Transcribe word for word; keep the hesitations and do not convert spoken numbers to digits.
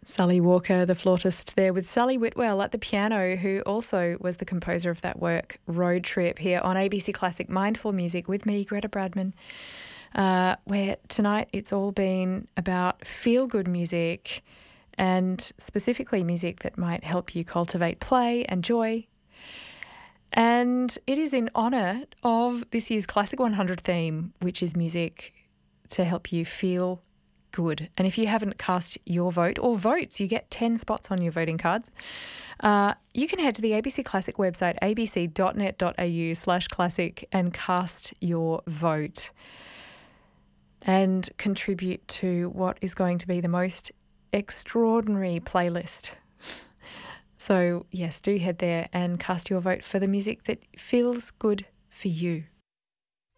Sally Walker, the flautist, there with Sally Whitwell at the piano, who also was the composer of that work, Road Trip, here on A B C Classic Mindful Music with me, Greta Bradman, uh, where tonight it's all been about feel-good music and specifically music that might help you cultivate play and joy. And it is in honour of this year's Classic one hundred theme, which is music to help you feel good. And if you haven't cast your vote or votes, you get ten spots on your voting cards. Uh, you can head to the A B C Classic website, abc.net.au slash classic, and cast your vote and contribute to what is going to be the most extraordinary playlist. So yes, do head there and cast your vote for the music that feels good for you.